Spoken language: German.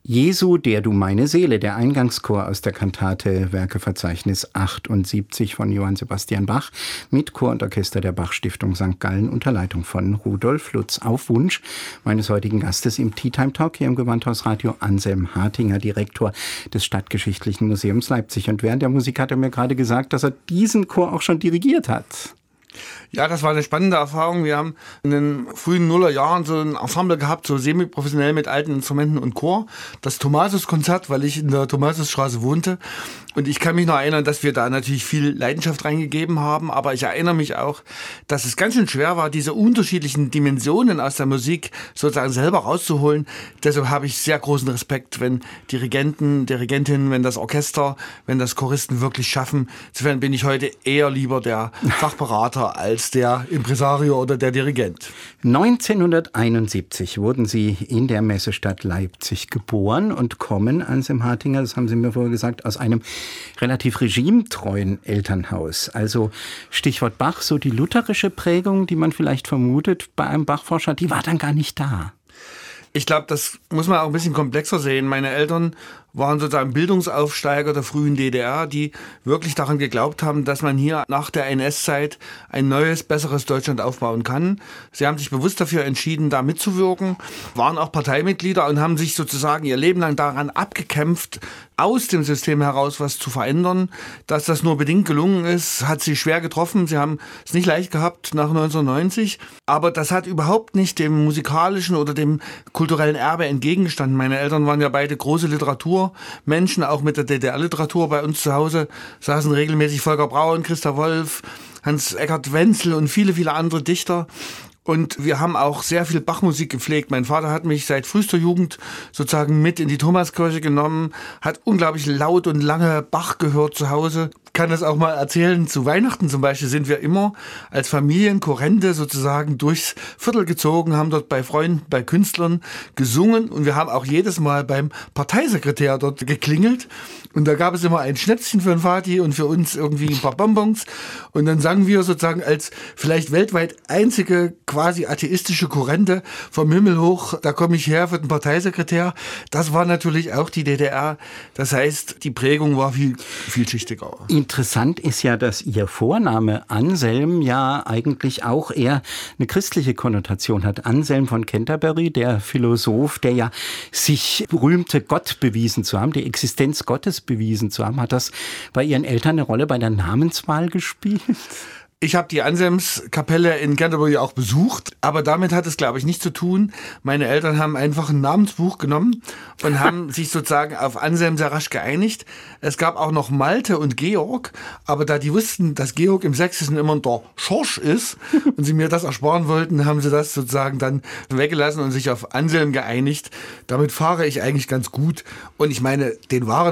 Jesu, der du meine Seele, der Eingangschor aus der Kantate Werkeverzeichnis 78 von Johann Sebastian Bach mit Chor und Orchester der Bach-Stiftung St. Gallen unter Leitung von Rudolf Lutz. Auf Wunsch meines heutigen Gastes im Tea Time Talk hier im Gewandhausradio, Anselm Hartinger, Direktor des Stadtgeschichtlichen Museums Leipzig. Und während der Musik hat er mir gerade gesagt, dass er diesen Chor auch schon dirigiert hat. Ja, das war eine spannende Erfahrung. Wir haben in den frühen Nullerjahren so ein Ensemble gehabt, so semi-professionell mit alten Instrumenten und Chor. Das Thomasus-Konzert, weil ich in der Thomasusstraße wohnte. Und ich kann mich noch erinnern, dass wir da natürlich viel Leidenschaft reingegeben haben. Aber ich erinnere mich auch, dass es ganz schön schwer war, diese unterschiedlichen Dimensionen aus der Musik sozusagen selber rauszuholen. Deshalb habe ich sehr großen Respekt, wenn Dirigenten, Dirigentinnen, wenn das Orchester, wenn das Choristen wirklich schaffen. Insofern bin ich heute eher lieber der Fachberater als der Impresario oder der Dirigent. 1971 wurden Sie in der Messestadt Leipzig geboren und kommen, Anselm Hartinger, das haben Sie mir vorher gesagt, aus einem relativ regimetreuen Elternhaus. Also Stichwort Bach, so die lutherische Prägung, die man vielleicht vermutet bei einem Bachforscher, die war dann gar nicht da. Ich glaube, das muss man auch ein bisschen komplexer sehen. Meine Eltern waren sozusagen Bildungsaufsteiger der frühen DDR, die wirklich daran geglaubt haben, dass man hier nach der NS-Zeit ein neues, besseres Deutschland aufbauen kann. Sie haben sich bewusst dafür entschieden, da mitzuwirken, waren auch Parteimitglieder und haben sich sozusagen ihr Leben lang daran abgekämpft, aus dem System heraus was zu verändern. Dass das nur bedingt gelungen ist, hat sie schwer getroffen. Sie haben es nicht leicht gehabt nach 1990. Aber das hat überhaupt nicht dem musikalischen oder dem kulturellen Erbe entgegengestanden. Meine Eltern waren ja beide große Literaturmenschen, auch mit der DDR-Literatur bei uns zu Hause. Saßen regelmäßig Volker Braun, Christa Wolf, Hans-Eckart Wenzel und viele, viele andere Dichter. Und wir haben auch sehr viel Bachmusik gepflegt. Mein Vater hat mich seit frühester Jugend sozusagen mit in die Thomaskirche genommen, hat unglaublich laut und lange Bach gehört zu Hause. Kann das auch mal erzählen. Zu Weihnachten zum Beispiel sind wir immer als Familienchorende sozusagen durchs Viertel gezogen, haben dort bei Freunden, bei Künstlern gesungen und wir haben auch jedes Mal beim Parteisekretär dort geklingelt und da gab es immer ein Schnäpschen für den Vati und für uns irgendwie ein paar Bonbons und dann sangen wir sozusagen als vielleicht weltweit einzige quasi atheistische Chorende vom Himmel hoch, da komme ich her für den Parteisekretär. Das war natürlich auch die DDR. Das heißt, die Prägung war vielschichtiger. Interessant ist ja, dass Ihr Vorname Anselm ja eigentlich auch eher eine christliche Konnotation hat. Anselm von Canterbury, der Philosoph, der ja sich rühmte, Gott bewiesen zu haben, die Existenz Gottes bewiesen zu haben. Hat das bei Ihren Eltern eine Rolle bei der Namenswahl gespielt? Ich habe die Anselmskapelle in Canterbury auch besucht, aber damit hat es, glaube ich, nichts zu tun. Meine Eltern haben einfach ein Namensbuch genommen und haben sich sozusagen auf Anselm sehr rasch geeinigt. Es gab auch noch Malte und Georg, aber da die wussten, dass Georg im Sächsischen immer der Schorsch ist und sie mir das ersparen wollten, haben sie das sozusagen dann weggelassen und sich auf Anselm geeinigt. Damit fahre ich eigentlich ganz gut und ich meine, den wahren